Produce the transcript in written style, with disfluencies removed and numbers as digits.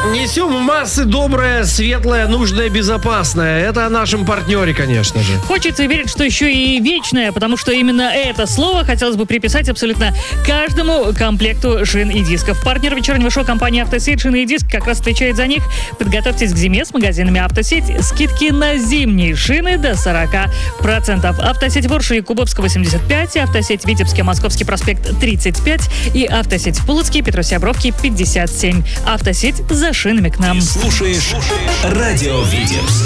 Несем в массы доброе, светлое, нужное, безопасное. Это о нашем партнере, конечно же. Хочется верить, что еще и вечное, потому что именно это слово хотелось бы приписать абсолютно каждому комплекту шин и дисков. Партнер вечернего шоу компании «Автосеть» шины и диск как раз отвечает за них. Подготовьтесь к зиме с магазинами «Автосеть». Скидки на зимние шины до 40%. «Автосеть» Ворша и Кубовска 85, «Автосеть» Витебский, Московский проспект 35 и «Автосеть» Полоцкий, Петросябровки 57. «Автосеть» за шинами к нам. Слушаешь радио Витебск.